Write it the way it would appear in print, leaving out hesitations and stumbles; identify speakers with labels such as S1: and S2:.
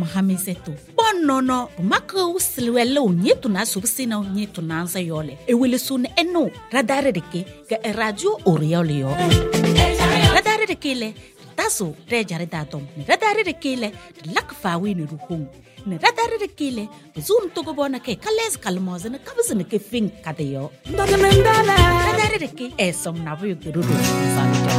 S1: hamisetu bonnono maka usilwelo nyetuna subsina nyetuna yole ewelesun eno radare deke ga radio oriole yo radare deke le taso rejare datom radare deke le lakfawi ni ruhung ne radare deke le zoom to go bona ke kales kalmoz ne kabzne ke fin kadeyo radare deke esom nabu guru